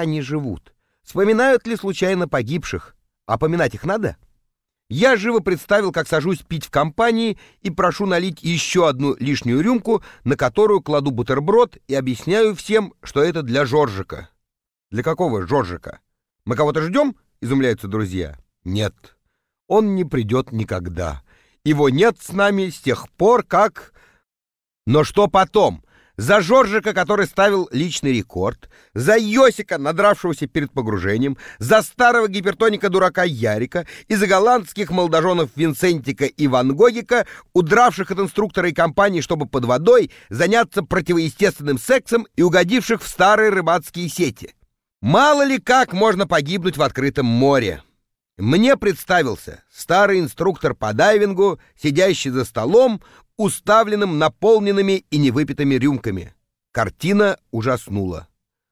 они живут? Вспоминают ли случайно погибших? А поминать их надо? Я живо представил, как сажусь пить в компании и прошу налить еще одну лишнюю рюмку, на которую кладу бутерброд и объясняю всем, что это для Жоржика. Для какого Жоржика? Мы кого-то ждем? Изумляются друзья. Нет, он не придет никогда. Его нет с нами с тех пор, как... Но что потом? За Жоржика, который ставил личный рекорд, за Йосика, надравшегося перед погружением, за старого гипертоника-дурака Ярика и за голландских молодоженов Винсентика и Ван Гогика, удравших от инструктора и компании, чтобы под водой заняться противоестественным сексом и угодивших в старые рыбацкие сети. Мало ли как можно погибнуть в открытом море. Мне представился старый инструктор по дайвингу, сидящий за столом, уставленным наполненными и невыпитыми рюмками. Картина ужаснула.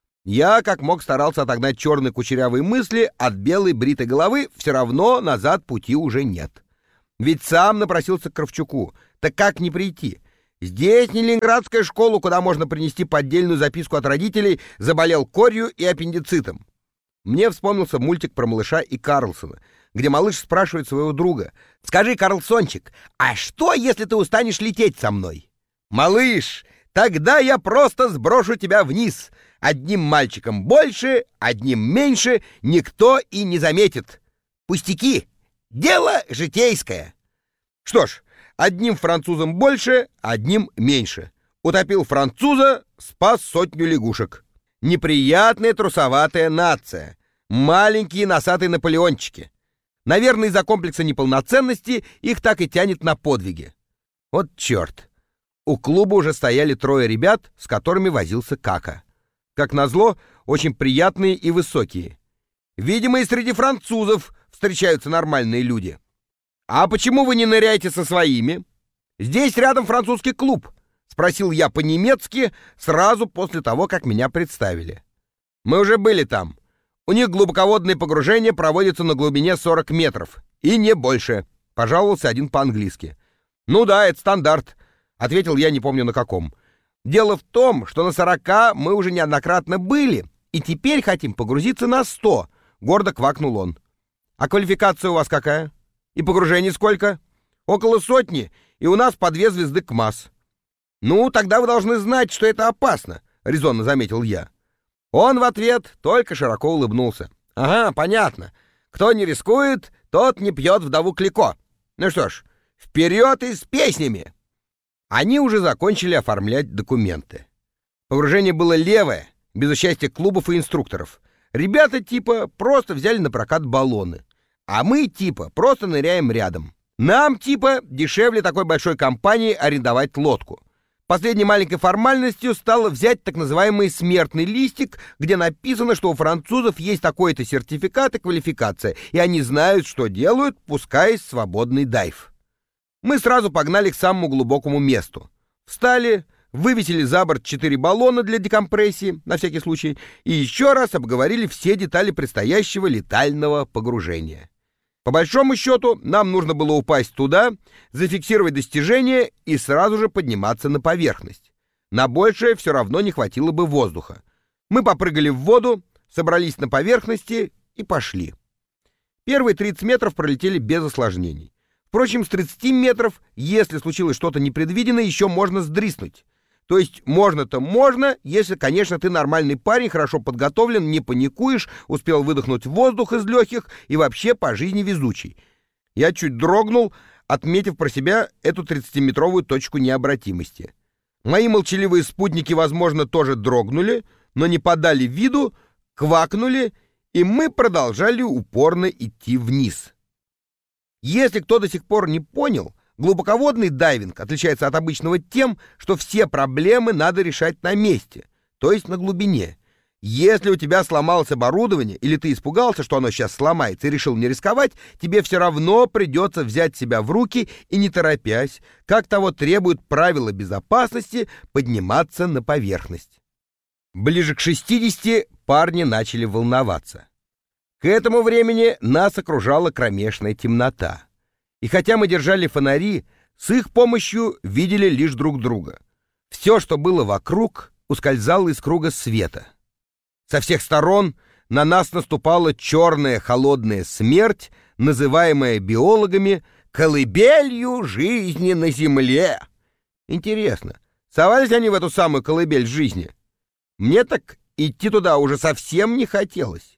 Я, как мог, старался отогнать черные кучерявые мысли от белой бритой головы, все равно назад пути уже нет. Ведь сам напросился к Кравчуку. Так как не прийти? Здесь не ленинградская школа, куда можно принести поддельную записку от родителей «заболел корью и аппендицитом». Мне вспомнился мультик про малыша и Карлсона, где малыш спрашивает своего друга: «Скажи, Карлсончик, а что, если ты устанешь лететь со мной?» «Малыш, тогда я просто сброшу тебя вниз. Одним мальчиком больше, одним меньше, никто и не заметит. Пустяки, дело житейское». Что ж, одним французом больше, одним меньше. Утопил француза, спас 100 лягушек. Неприятная трусоватая нация. Маленькие носатые наполеончики. Наверное, из-за комплекса неполноценности их так и тянет на подвиги. Вот черт. У клуба уже стояли 3 ребят, с которыми возился Кака. Как назло, очень приятные и высокие. Видимо, и среди французов встречаются нормальные люди. «А почему вы не ныряете со своими? Здесь рядом французский клуб», — спросил я по-немецки сразу после того, как меня представили. «Мы уже были там. У них глубоководные погружения проводятся на глубине 40 метров. И не больше», — пожаловался один по-английски. «Ну да, это стандарт», — ответил я, не помню на каком. «Дело в том, что на 40 мы уже неоднократно были, и теперь хотим погрузиться на 100», — гордо квакнул он. «А квалификация у вас какая? И погружений сколько?» «Около 100, и у нас по 2 звезды КМАС». «Ну, тогда вы должны знать, что это опасно», — резонно заметил я. Он в ответ только широко улыбнулся. «Ага, понятно. Кто не рискует, тот не пьет вдову Клико. Ну что ж, вперед и с песнями!» Они уже закончили оформлять документы. Погружение было левое, без участия клубов и инструкторов. Ребята типа просто взяли на прокат баллоны. А мы типа просто ныряем рядом. Нам типа дешевле такой большой компании арендовать лодку. Последней маленькой формальностью стало взять так называемый смертный листик, где написано, что у французов есть такой-то сертификат и квалификация, и они знают, что делают, пускаясь в свободный дайв. Мы сразу погнали к самому глубокому месту. Встали, вывесили за борт 4 баллона для декомпрессии, на всякий случай, и еще раз обговорили все детали предстоящего летального погружения. По большому счету, нам нужно было упасть туда, зафиксировать достижение и сразу же подниматься на поверхность. На большее все равно не хватило бы воздуха. Мы попрыгали в воду, собрались на поверхности и пошли. Первые 30 метров пролетели без осложнений. Впрочем, с 30 метров, если случилось что-то непредвиденное, еще можно сдриснуть. То есть можно-то можно, если, конечно, ты нормальный парень, хорошо подготовлен, не паникуешь, успел выдохнуть воздух из легких и вообще по жизни везучий. Я чуть дрогнул, отметив про себя эту 30-метровую точку необратимости. Мои молчаливые спутники, возможно, тоже дрогнули, но не подали виду, квакнули, и мы продолжали упорно идти вниз. Если кто до сих пор не понял, глубоководный дайвинг отличается от обычного тем, что все проблемы надо решать на месте, то есть на глубине. Если у тебя сломалось оборудование, или ты испугался, что оно сейчас сломается, и решил не рисковать, тебе все равно придется взять себя в руки и, не торопясь, как того требуют правила безопасности, подниматься на поверхность. Ближе к 60 парни начали волноваться. К этому времени нас окружала кромешная темнота. И хотя мы держали фонари, с их помощью видели лишь друг друга. Все, что было вокруг, ускользало из круга света. Со всех сторон на нас наступала черная холодная смерть, называемое биологами «колыбелью жизни на Земле». Интересно, совались они в эту самую колыбель жизни? Мне так идти туда уже совсем не хотелось.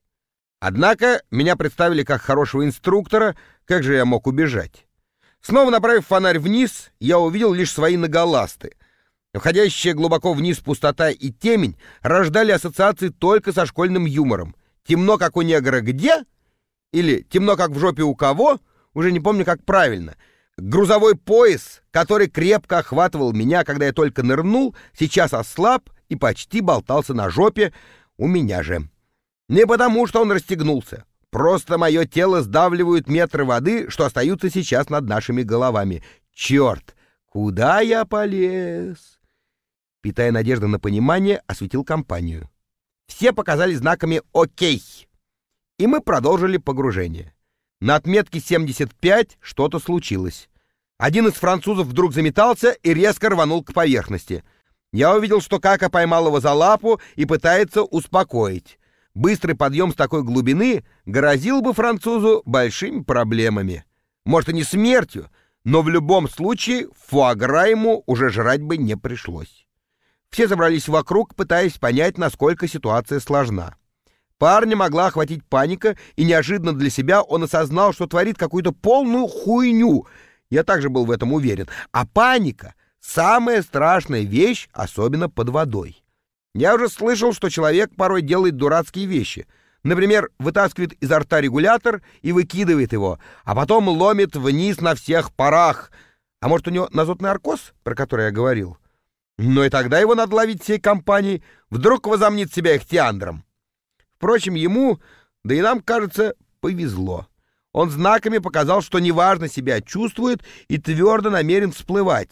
Однако меня представили как хорошего инструктора, как же я мог убежать? Снова направив фонарь вниз, я увидел лишь свои ноголасты. Входящая глубоко вниз пустота и темень рождали ассоциации только со школьным юмором. Темно, как у негра, где? Или темно, как в жопе у кого? Уже не помню, как правильно. Грузовой пояс, который крепко охватывал меня, когда я только нырнул, сейчас ослаб и почти болтался на жопе у меня же. Не потому, что он расстегнулся. Просто мое тело сдавливают метры воды, что остаются сейчас над нашими головами. Черт, куда я полез? Питая надежду на понимание, осветил компанию. Все показали знаками «Окей». И мы продолжили погружение. На отметке 75 что-то случилось. Один из французов вдруг заметался и резко рванул к поверхности. Я увидел, что Кака поймал его за лапу и пытается успокоить. Быстрый подъем с такой глубины грозил бы французу большими проблемами. Может, и не смертью, но в любом случае фуагра ему уже жрать бы не пришлось. Все собрались вокруг, пытаясь понять, насколько ситуация сложна. Парня могла охватить паника, и неожиданно для себя он осознал, что творит какую-то полную хуйню. Я также был в этом уверен. А паника — самая страшная вещь, особенно под водой. Я уже слышал, что человек порой делает дурацкие вещи. Например, вытаскивает изо рта регулятор и выкидывает его, а потом ломит вниз на всех парах. А может, у него назотный наркоз, про который я говорил? Но и тогда его надо ловить всей компанией. Вдруг возомнит себя ихтиандром. Впрочем, ему, да и нам, кажется, повезло. Он знаками показал, что неважно себя чувствует и твердо намерен всплывать,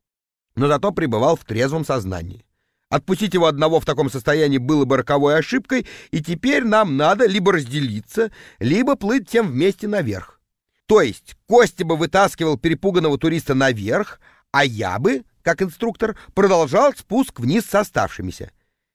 но зато пребывал в трезвом сознании. Отпустить его одного в таком состоянии было бы роковой ошибкой, и теперь нам надо либо разделиться, либо плыть всем вместе наверх. То есть Костя бы вытаскивал перепуганного туриста наверх, а я бы, как инструктор, продолжал спуск вниз с оставшимися.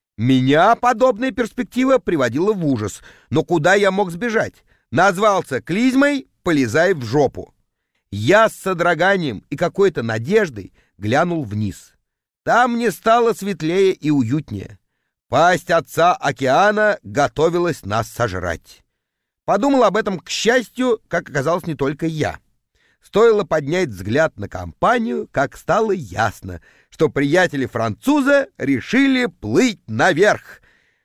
Меня подобная перспектива приводила в ужас, но куда я мог сбежать? Назвался клизмой «Полезай в жопу». Я с содроганием и какой-то надеждой глянул вниз. Там мне стало светлее и уютнее. Пасть отца океана готовилась нас сожрать. Подумал об этом, к счастью, как оказалось, не только я. Стоило поднять взгляд на компанию, как стало ясно, что приятели француза решили плыть наверх.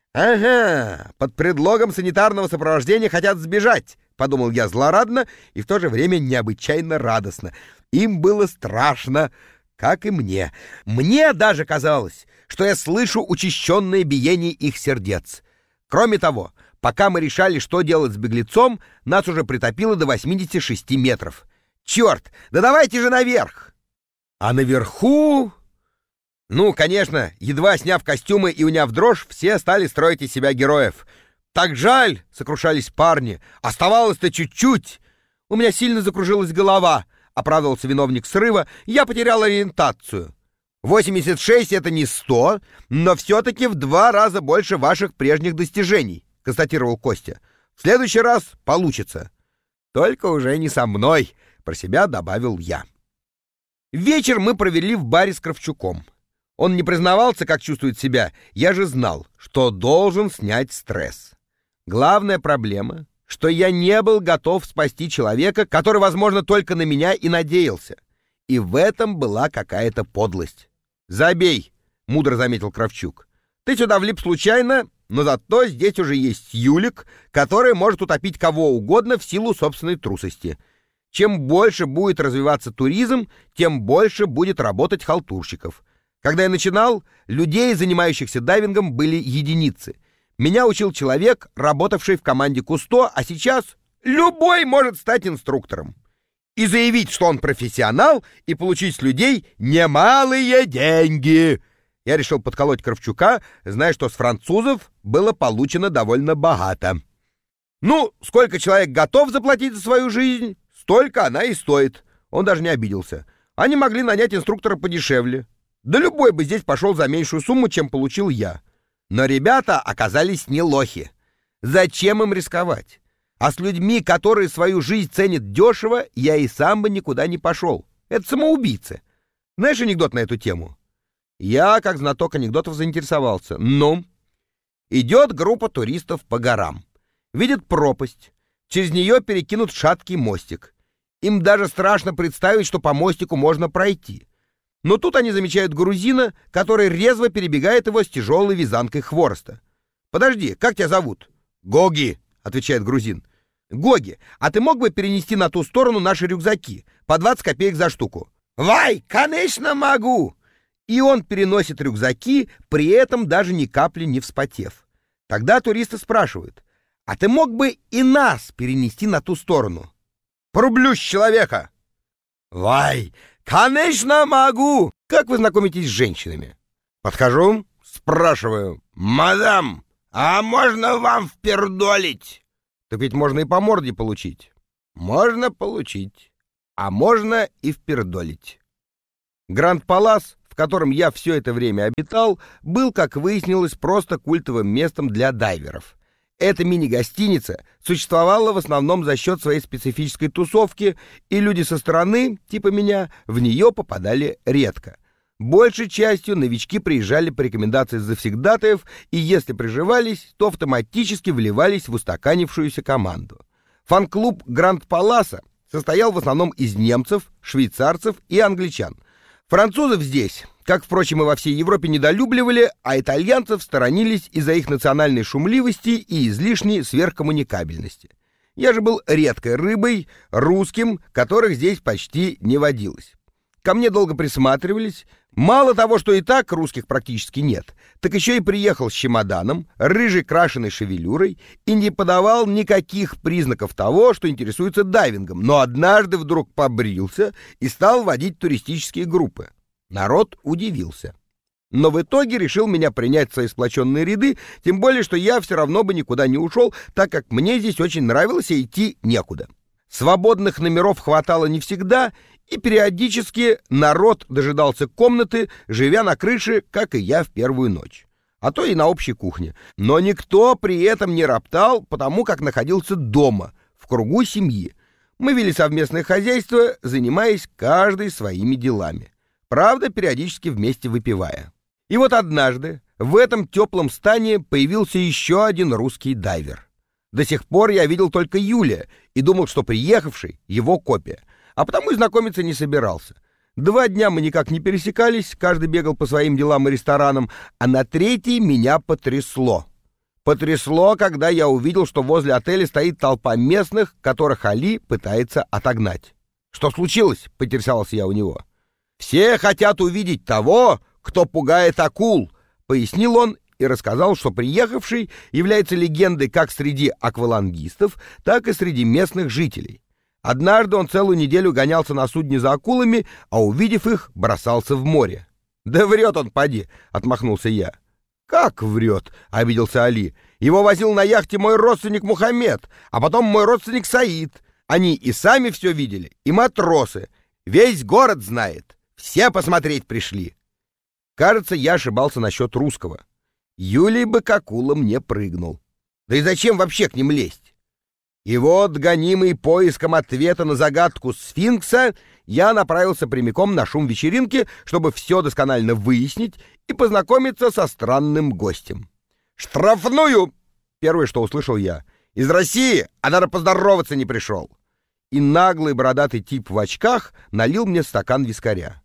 «Ага, под предлогом санитарного сопровождения хотят сбежать», — подумал я злорадно и в то же время необычайно радостно. Им было страшно, как и мне. Мне даже казалось, что я слышу учащенное биение их сердец. Кроме того, пока мы решали, что делать с беглецом, нас уже притопило до 86 метров. Черт, да давайте же наверх! А наверху... Ну, конечно, едва сняв костюмы и уняв дрожь, все стали строить из себя героев. «Так жаль!» — сокрушались парни. «Оставалось-то чуть-чуть!» «У меня сильно закружилась голова», — оправдывался виновник срыва. «Я потерял ориентацию». 86 — это не 100, но все-таки в 2 раза больше ваших прежних достижений, — констатировал Костя. «В следующий раз получится». «Только уже не со мной», — про себя добавил я. Вечер мы провели в баре с Кравчуком. Он не признавался, как чувствует себя. Я же знал, что должен снять стресс. Главная проблема, что я не был готов спасти человека, который, возможно, только на меня и надеялся. И в этом была какая-то подлость. «Забей», — мудро заметил Кравчук. «Ты сюда влип случайно, но зато здесь уже есть Юлик, который может утопить кого угодно в силу собственной трусости. Чем больше будет развиваться туризм, тем больше будет работать халтурщиков. Когда я начинал, людей, занимающихся дайвингом, были единицы. Меня учил человек, работавший в команде Кусто, а сейчас любой может стать инструктором. И заявить, что он профессионал, и получить с людей немалые деньги». Я решил подколоть Кравчука, зная, что с французов было получено довольно богато. «Ну, сколько человек готов заплатить за свою жизнь, столько она и стоит». Он даже не обиделся. Они могли нанять инструктора подешевле. Да любой бы здесь пошел за меньшую сумму, чем получил я. Но ребята оказались не лохи. Зачем им рисковать? А с людьми, которые свою жизнь ценят дешево, я и сам бы никуда не пошел. Это самоубийцы. Знаешь анекдот на эту тему? Я, как знаток анекдотов, заинтересовался. Ну, идет группа туристов по горам. Видят пропасть. Через нее перекинут шаткий мостик. Им даже страшно представить, что по мостику можно пройти. Но тут они замечают грузина, который резво перебегает его с тяжелой вязанкой хвороста. «Подожди, как тебя зовут?» «Гоги», — отвечает грузин. «Гоги, а ты мог бы перенести на ту сторону наши рюкзаки? По 20 копеек за штуку». «Вай, конечно могу!» И он переносит рюкзаки, при этом даже ни капли не вспотев. Тогда туристы спрашивают: «А ты мог бы и нас перенести на ту сторону?» «Порублю с человека!» «Вай, конечно могу!» Как вы знакомитесь с женщинами? Подхожу, спрашиваю: «Мадам, а можно вам впердолить?» Так ведь можно и по морде получить. Можно получить, а можно и впердолить. Гранд-Палас, в котором я все это время обитал, был, как выяснилось, просто культовым местом для дайверов. Эта мини-гостиница существовала в основном за счет своей специфической тусовки, и люди со стороны, типа меня, в нее попадали редко. Большей частью новички приезжали по рекомендации завсегдатаев, и если приживались, то автоматически вливались в устаканившуюся команду. Фан-клуб Гранд-Паласа состоял в основном из немцев, швейцарцев и англичан. Французов здесь, как, впрочем, и во всей Европе, недолюбливали, а итальянцев сторонились из-за их национальной шумливости и излишней сверхкоммуникабельности. Я же был редкой рыбой, русским, которых здесь почти не водилось. Ко мне долго присматривались. Мало того, что и так русских практически нет, так еще и приехал с чемоданом, рыжей крашеной шевелюрой и не подавал никаких признаков того, что интересуется дайвингом, но однажды вдруг побрился и стал водить туристические группы. Народ удивился. Но в итоге решил меня принять в свои сплоченные ряды, тем более, что я все равно бы никуда не ушел, так как мне здесь очень нравилось, и идти некуда. Свободных номеров хватало не всегда, и периодически народ дожидался комнаты, живя на крыше, как и я в первую ночь, а то и на общей кухне. Но никто при этом не роптал, потому как находился дома, в кругу семьи. Мы вели совместное хозяйство, занимаясь каждый своими делами. Правда, периодически вместе выпивая. И вот однажды в этом теплом стане появился еще один русский дайвер. До сих пор я видел только Юлия и думал, что приехавший — его копия, а потому и знакомиться не собирался. 2 дня мы никак не пересекались, каждый бегал по своим делам и ресторанам, а на 3-й меня потрясло. Потрясло, когда я увидел, что возле отеля стоит толпа местных, которых Али пытается отогнать. «Что случилось?» — поинтересовался я у него. «Все хотят увидеть того, кто пугает акул», — пояснил он и рассказал, что приехавший является легендой как среди аквалангистов, так и среди местных жителей. Однажды он целую неделю гонялся на судне за акулами, а увидев их, бросался в море. «Да врет он, поди», — отмахнулся я. «Как врет?» — обиделся Али. «Его возил на яхте мой родственник Мухаммед, а потом мой родственник Саид. Они и сами все видели, и матросы. Весь город знает. Все посмотреть пришли». Кажется, я ошибался насчет русского. Юлий бы к акулам не прыгнул. Да и зачем вообще к ним лезть? И вот, гонимый поиском ответа на загадку сфинкса, я направился прямиком на шум вечеринки, чтобы все досконально выяснить и познакомиться со странным гостем. «Штрафную!» — первое, что услышал я. «Из России, а даже поздороваться не пришел!» И наглый бородатый тип в очках налил мне стакан вискаря.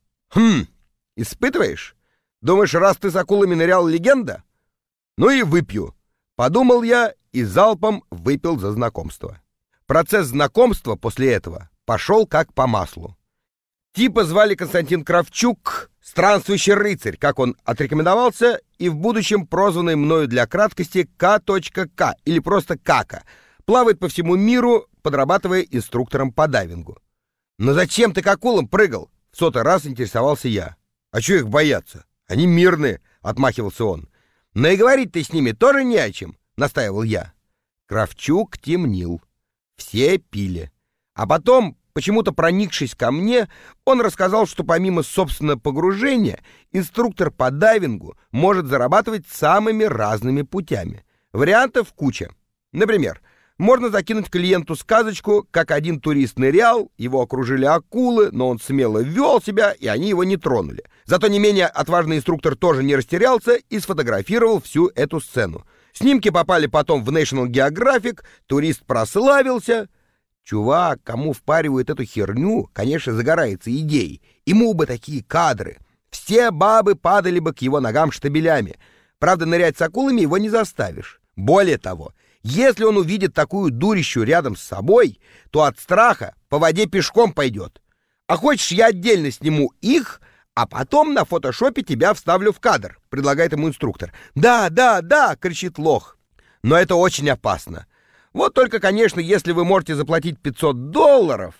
Испытываешь? Думаешь, раз ты с акулами нырял, легенда? Ну и выпью. Подумал я и залпом выпил за знакомство. Процесс знакомства после этого пошел как по маслу. Типа звали Константин Кравчук, странствующий рыцарь, как он отрекомендовался, и в будущем прозванный мною для краткости К.К. или просто Кака. Плавает по всему миру, подрабатывая инструктором по дайвингу. «Но зачем ты к акулам прыгал?» — в 100-й раз интересовался я. «А чё их бояться? Они мирные», — отмахивался он. «Но и говорить-то с ними тоже не о чем», — настаивал я. Кравчук темнил. Все пили. А потом, почему-то проникшись ко мне, он рассказал, что помимо собственного погружения, инструктор по дайвингу может зарабатывать самыми разными путями. Вариантов куча. Например, Можно закинуть клиенту сказочку, как один турист нырял, его окружили акулы, но он смело вел себя, и они его не тронули. Зато не менее отважный инструктор тоже не растерялся и сфотографировал всю эту сцену. Снимки попали потом в National Geographic, турист прославился. Чувак, кому впаривают эту херню, конечно, загорается идеей. Ему бы такие кадры. Все бабы падали бы к его ногам штабелями. Правда, нырять с акулами его не заставишь. Более того, если он увидит такую дурищу рядом с собой, то от страха по воде пешком пойдет. А хочешь, я отдельно сниму их, а потом на фотошопе тебя вставлю в кадр, предлагает ему инструктор. Да, да, да, кричит лох. Но это очень опасно. Вот только, конечно, если вы можете заплатить $500,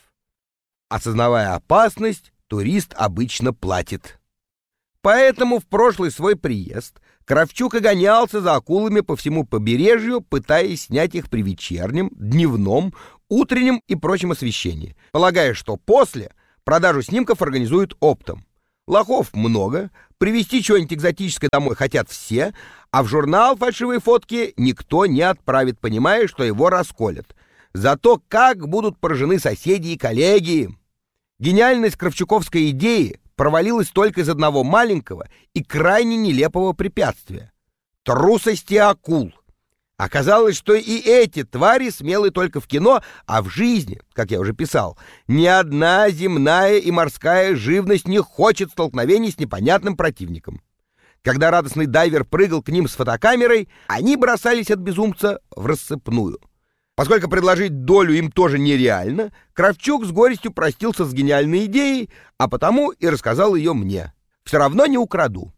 осознавая опасность, турист обычно платит. Поэтому в прошлый свой приезд Кравчук и гонялся за акулами по всему побережью, пытаясь снять их при вечернем, дневном, утреннем и прочем освещении, полагая, что после продажу снимков организуют оптом. Лохов много, привезти что-нибудь экзотическое домой хотят все, а в журнал фальшивые фотки никто не отправит, понимая, что его расколят. Зато как будут поражены соседи и коллеги. Гениальность кравчуковской идеи провалилась только из одного маленького и крайне нелепого препятствия — трусости акул. Оказалось, что и эти твари смелы только в кино, а в жизни, как я уже писал, ни одна земная и морская живность не хочет столкновений с непонятным противником. Когда радостный дайвер прыгал к ним с фотокамерой, они бросались от безумца в рассыпную. Поскольку предложить долю им тоже нереально, Кравчук с горестью простился с гениальной идеей, а потому и рассказал ее мне. Все равно не украду.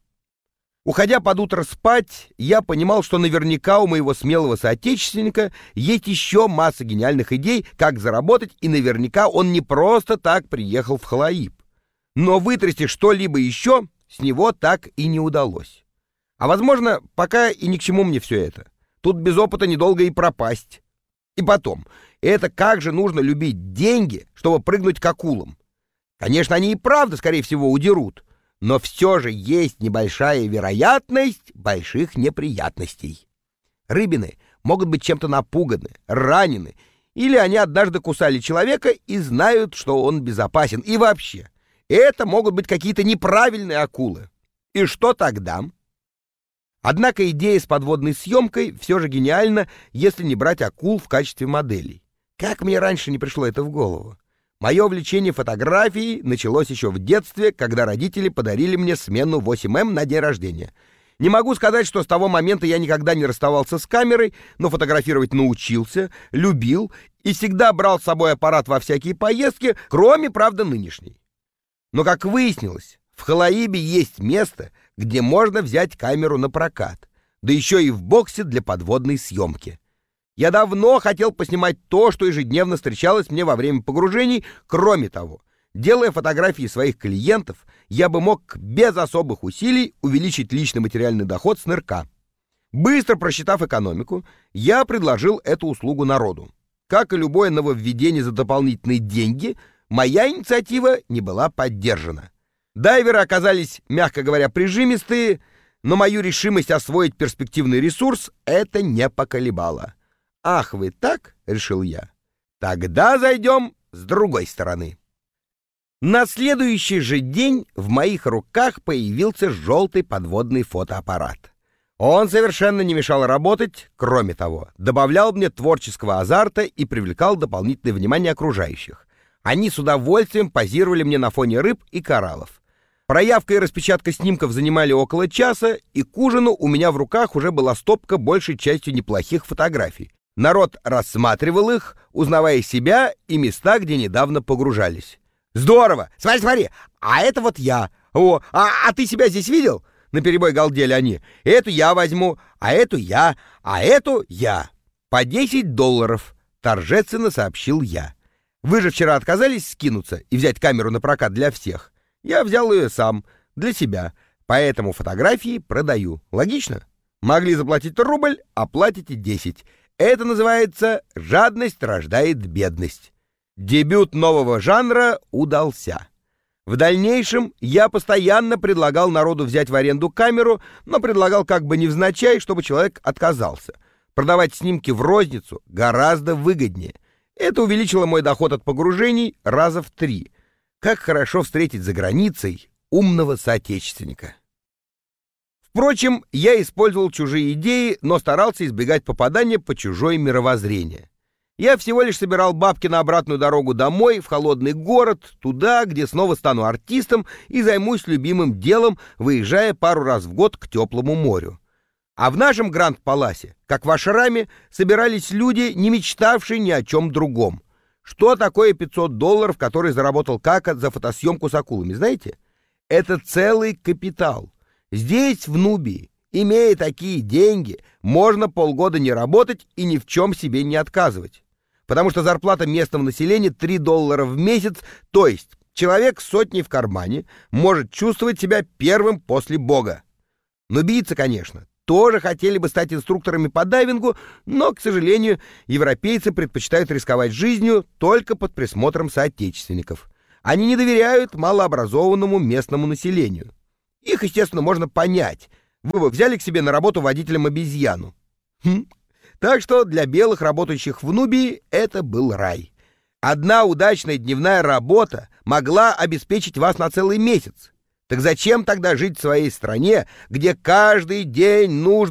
Уходя под утро спать, я понимал, что наверняка у моего смелого соотечественника есть еще масса гениальных идей, как заработать, и наверняка он не просто так приехал в Халаиб. Но вытрясти что-либо еще с него так и не удалось. А возможно, пока и ни к чему мне все это. Тут без опыта недолго и пропасть. И потом, это как же нужно любить деньги, чтобы прыгнуть к акулам? Конечно, они и правда, скорее всего, удерут, но все же есть небольшая вероятность больших неприятностей. Рыбины могут быть чем-то напуганы, ранены, или они однажды кусали человека и знают, что он безопасен. И вообще, это могут быть какие-то неправильные акулы. И что тогда? Однако идея с подводной съемкой все же гениальна, если не брать акул в качестве моделей. Как мне раньше не пришло это в голову? Мое увлечение фотографией началось еще в детстве, когда родители подарили мне смену 8М на день рождения. Не могу сказать, что с того момента я никогда не расставался с камерой, но фотографировать научился, любил и всегда брал с собой аппарат во всякие поездки, кроме, правда, нынешней. Но, как выяснилось, в Халаибе есть место, где можно взять камеру на прокат, да еще и в боксе для подводной съемки. Я давно хотел поснимать то, что ежедневно встречалось мне во время погружений. Кроме того, делая фотографии своих клиентов, я бы мог без особых усилий увеличить личный материальный доход с нырка. Быстро просчитав экономику, я предложил эту услугу народу. Как и любое нововведение за дополнительные деньги, моя инициатива не была поддержана. Дайверы оказались, мягко говоря, прижимистые, но мою решимость освоить перспективный ресурс это не поколебало. «Ах, вы так?» — решил я. «Тогда зайдем с другой стороны». На следующий же день в моих руках появился желтый подводный фотоаппарат. Он совершенно не мешал работать, кроме того, добавлял мне творческого азарта и привлекал дополнительное внимание окружающих. Они с удовольствием позировали мне на фоне рыб и кораллов. Проявка и распечатка снимков занимали около часа, и к ужину у меня в руках уже была стопка большей частью неплохих фотографий. Народ рассматривал их, узнавая себя и места, где недавно погружались. «Здорово! Смотри, смотри! А это вот я! О, а ты себя здесь видел?» Наперебой галдели они. «Эту я возьму, а эту я, а эту я. По $10, торжественно сообщил я. «Вы же вчера отказались скинуться и взять камеру на прокат для всех. Я взял ее сам, для себя, поэтому фотографии продаю. Логично? Могли заплатить рубль, а платите 10. Это называется «жадность рождает бедность». Дебют нового жанра удался. В дальнейшем я постоянно предлагал народу взять в аренду камеру, но предлагал как бы невзначай, чтобы человек отказался. Продавать снимки в розницу гораздо выгоднее. Это увеличило мой доход от погружений раза в 3. Как хорошо встретить за границей умного соотечественника. Впрочем, я использовал чужие идеи, но старался избегать попадания под чужое мировоззрение. Я всего лишь собирал бабки на обратную дорогу домой, в холодный город, туда, где снова стану артистом и займусь любимым делом, выезжая пару раз в год к теплому морю. А в нашем Гранд-Паласе, как в ашраме, собирались люди, не мечтавшие ни о чем другом. Что такое $500, которые заработал Кака за фотосъемку с акулами, знаете? Это целый капитал. Здесь, в Нубии, имея такие деньги, можно полгода не работать и ни в чем себе не отказывать. Потому что зарплата местного населения $3 в месяц, то есть человек с сотней в кармане может чувствовать себя первым после Бога. Нубийцы, конечно, тоже хотели бы стать инструкторами по дайвингу, но, к сожалению, европейцы предпочитают рисковать жизнью только под присмотром соотечественников. Они не доверяют малообразованному местному населению. Их, естественно, можно понять. Вы бы взяли к себе на работу водителем обезьяну. Так что для белых, работающих в Нубии, это был рай. Одна удачная дневная работа могла обеспечить вас на целый месяц. Так зачем тогда жить в своей стране, где каждый день нужно